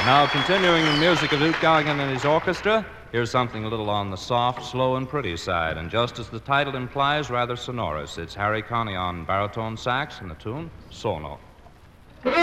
Now, continuing the music of Duke Ellington and his orchestra, here's something a little on the soft, slow, and pretty side. And just as the title implies, rather sonorous. It's Harry Connick on baritone sax and the tune, Sono.